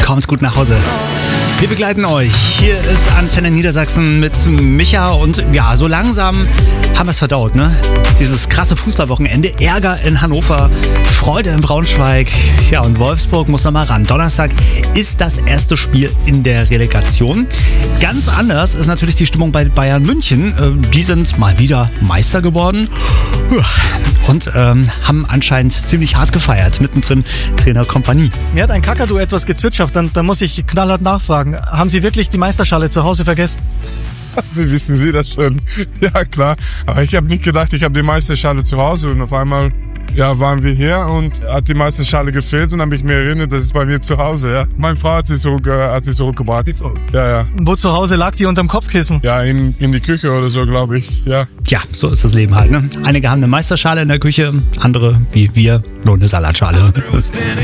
kommt gut nach Hause. Wir begleiten euch. Hier ist Antenne Niedersachsen mit Micha und ja, so langsam haben wir es verdaut, ne? Dieses krasse Fußballwochenende, Ärger in Hannover, Freude in Braunschweig, ja, und Wolfsburg muss noch mal ran. Donnerstag ist das erste Spiel in der Relegation. Ganz anders ist natürlich die Stimmung bei Bayern München. Die sind mal wieder Meister geworden und haben anscheinend ziemlich hart gefeiert. Mittendrin Trainer Kompanie. Mir hat ein Kakadu etwas gezwitschert, dann muss ich knallhart nachfragen. Haben Sie wirklich die Meisterschale zu Hause vergessen? Wie wissen Sie das schon? Ja, klar. Aber ich habe nicht gedacht, ich habe die Meisterschale zu Hause und auf einmal waren wir hier und hat die Meisterschale gefehlt und habe ich mir erinnert, das ist bei mir zu Hause. Ja. Meine Frau hat sie zurückgebracht. Ja. Wo zu Hause lag die unterm Kopfkissen? Ja, in die Küche oder so, glaube ich. Ja. Ja, so ist das Leben halt. Ne? Einige haben eine Meisterschale in der Küche, andere, wie wir, nur eine Salatschale.